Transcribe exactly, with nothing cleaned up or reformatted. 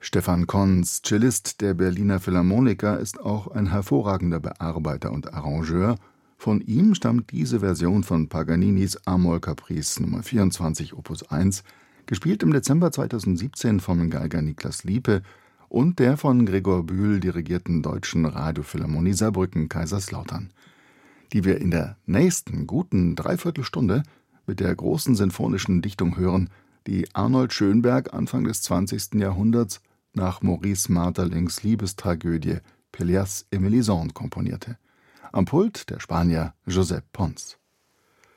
Stefan Konz, Cellist der Berliner Philharmoniker, ist auch ein hervorragender Bearbeiter und Arrangeur. Von ihm stammt diese Version von Paganinis A-Moll-Caprice Nummer vierundzwanzig Opus eins, gespielt im Dezember zweitausendsiebzehn vom Geiger Niklas Liepe und der von Gregor Bühl dirigierten Deutschen Radiophilharmonie Saarbrücken-Kaiserslautern, die wir in der nächsten guten Dreiviertelstunde mit der großen sinfonischen Dichtung hören, die Arnold Schönberg Anfang des zwanzigsten Jahrhunderts nach Maurice Maeterlinks Liebestragödie Pelléas et Mélisande komponierte. Am Pult der Spanier Josep Pons.